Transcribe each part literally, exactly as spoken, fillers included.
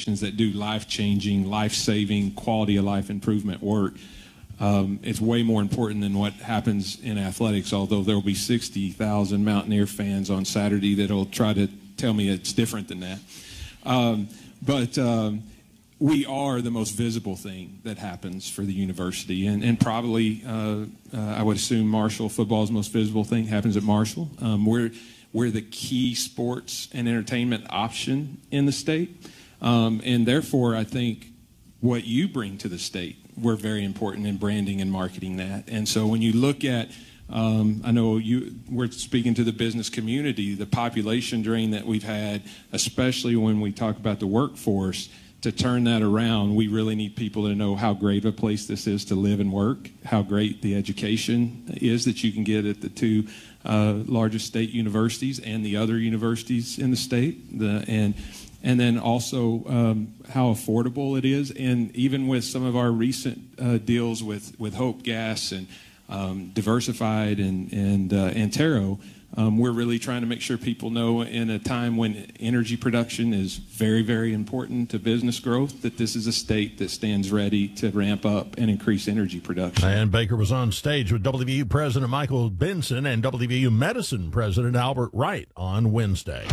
organizations that do life-changing, life-saving, quality-of-life improvement work. Um, it's way more important than what happens in athletics, although there will be sixty thousand Mountaineer fans on Saturday that will try to tell me it's different than that. Um, but um, we are the most visible thing that happens for the university, and, and probably, uh, uh, I would assume Marshall football's most visible thing happens at Marshall. Um, we're, we're the key sports and entertainment option in the state, um, and therefore I think what you bring to the state, we're very important in branding and marketing that. And so when you look at, um, I know you, we're speaking to the business community, the population drain that we've had, especially when we talk about the workforce, to turn that around, we really need people to know how great of a place this is to live and work, how great the education is that you can get at the two uh, largest state universities and the other universities in the state, the, and And then also um, how affordable it is. And even with some of our recent uh, deals with, with Hope Gas and um, Diversified and, and uh, Antero, um, we're really trying to make sure people know in a time when energy production is very, very important to business growth, that this is a state that stands ready to ramp up and increase energy production. And Baker was on stage with W V U President Michael Benson and W V U Medicine President Albert Wright on Wednesday.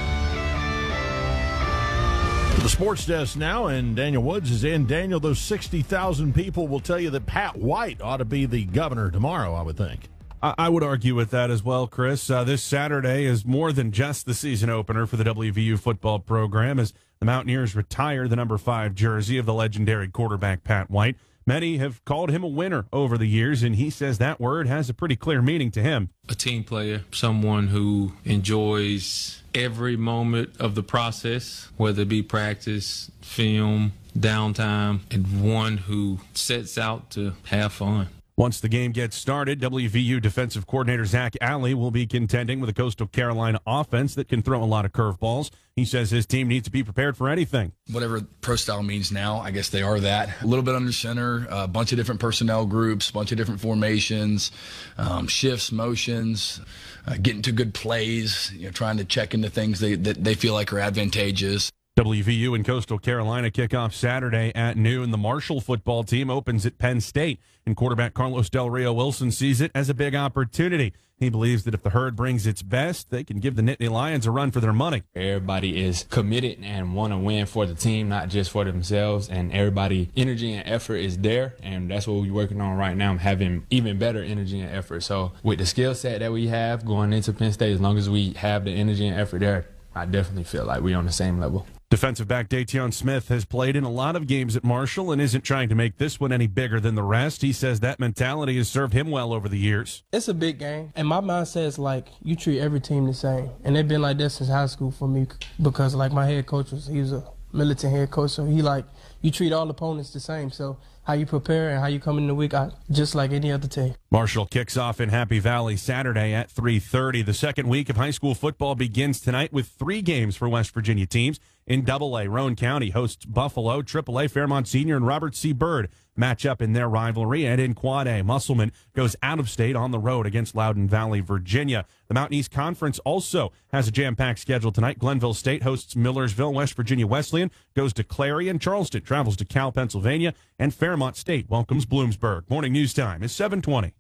The sports desk now, and Daniel Woods is in. Daniel, those sixty thousand people will tell you that Pat White ought to be the governor tomorrow, I would think. I would argue with that as well, Chris. Uh, this Saturday is more than just the season opener for the W V U football program as the Mountaineers retire the number five jersey of the legendary quarterback Pat White. Many have called him a winner over the years, and he says that word has a pretty clear meaning to him. A team player, someone who enjoys every moment of the process, whether it be practice, film, downtime, and one who sets out to have fun. Once the game gets started, W V U defensive coordinator Zach Alley will be contending with a Coastal Carolina offense that can throw a lot of curveballs. He says his team needs to be prepared for anything. Whatever pro style means now, I guess they are that. A little bit under center, a bunch of different personnel groups, a bunch of different formations, um, shifts, motions, uh, getting to good plays, you know, trying to check into things they, that they feel like are advantageous. W V U and Coastal Carolina kick off Saturday at noon. The Marshall football team opens at Penn State, and quarterback Carlos Del Rio Wilson sees it as a big opportunity. He believes that if the herd brings its best, they can give the Nittany Lions a run for their money. Everybody is committed and want to win for the team, not just for themselves, and everybody energy and effort is there, and that's what we're working on right now, having even better energy and effort. So with the skill set that we have going into Penn State, as long as we have the energy and effort there, I definitely feel like we're on the same level. Defensive back Dateon Smith has played in a lot of games at Marshall and isn't trying to make this one any bigger than the rest. He says that mentality has served him well over the years. It's a big game, and my mindset is like you treat every team the same, and they've been like that since high school for me because like my head coach was he was a militant head coach, so he like you treat all opponents the same. So how you prepare and how you come in the week, I, just like any other team. Marshall kicks off in Happy Valley Saturday at three thirty. The second week of high school football begins tonight with three games for West Virginia teams. In Double A, Roane County hosts Buffalo. Triple A, Fairmont Senior and Robert C. Byrd match up in their rivalry. And in Quad A, Musselman goes out of state on the road against Loudoun Valley, Virginia. The Mountain East Conference also has a jam-packed schedule tonight. Glenville State hosts Millersville. West Virginia Wesleyan goes to Clarion. Charleston travels to Cal, Pennsylvania. And Fairmont State welcomes Bloomsburg. Morning news time is seven twenty.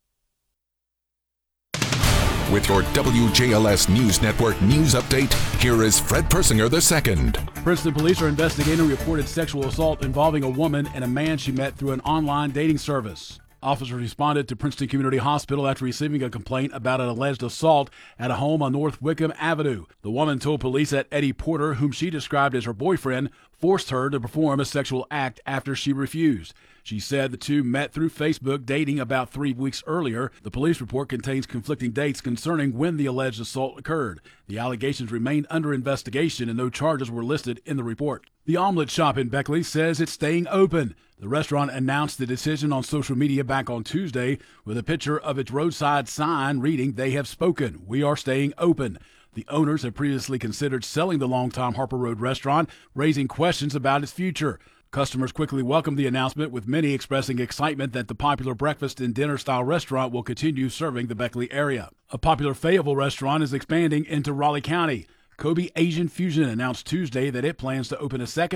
With your W J L S News Network news update, here is Fred Persinger the second. Princeton police are investigating reported sexual assault involving a woman and a man she met through an online dating service. Officers responded to Princeton Community Hospital after receiving a complaint about an alleged assault at a home on North Wickham Avenue. The woman told police that Eddie Porter, whom she described as her boyfriend, forced her to perform a sexual act after she refused. She said the two met through Facebook, dating about three weeks earlier. The police report contains conflicting dates concerning when the alleged assault occurred. The allegations remain under investigation and no charges were listed in the report. The Omelet Shop in Beckley says it's staying open. The restaurant announced the decision on social media back on Tuesday with a picture of its roadside sign reading, "They have spoken. We are staying open." The owners have previously considered selling the longtime Harper Road restaurant, raising questions about its future. Customers quickly welcomed the announcement, with many expressing excitement that the popular breakfast and dinner-style restaurant will continue serving the Beckley area. A popular Fayetteville restaurant is expanding into Raleigh County. Kobe Asian Fusion announced Tuesday that it plans to open a second